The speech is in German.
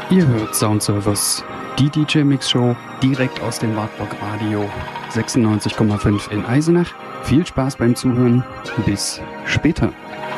Ihr hört Soundservice, die DJ-Mix-Show direkt aus dem Wartburg Radio 96,5 in Eisenach. Viel Spaß beim Zuhören. Bis später.